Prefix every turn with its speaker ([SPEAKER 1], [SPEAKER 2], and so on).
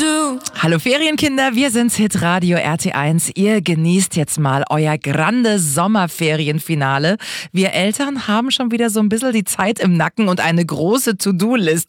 [SPEAKER 1] Hallo Ferienkinder, wir sind's Hitradio RT1. Ihr genießt jetzt mal euer grande Sommerferienfinale. Wir Eltern haben schon wieder so ein bisschen die Zeit im Nacken und eine große To-Do-Liste.